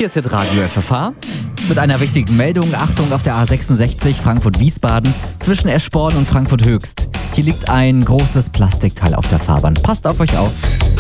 Hier ist jetzt Radio FFH mit einer wichtigen Meldung. Achtung, auf der A66 Frankfurt-Wiesbaden zwischen Eschborn und Frankfurt-Höchst. Hier liegt ein großes Plastikteil auf der Fahrbahn. Passt auf euch auf.